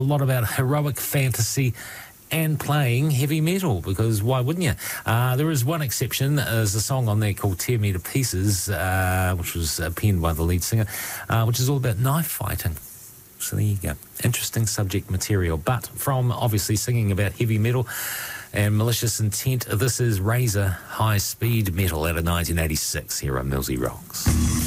a lot about heroic fantasy and playing heavy metal, because why wouldn't you? There is one exception. There's a song on there called Tear Me to Pieces, which was penned by the lead singer, which is all about knife fighting. So there you go. Interesting subject material. But from obviously singing about heavy metal and malicious intent, this is Razor High Speed Metal out of 1986 here on Millsy Rocks.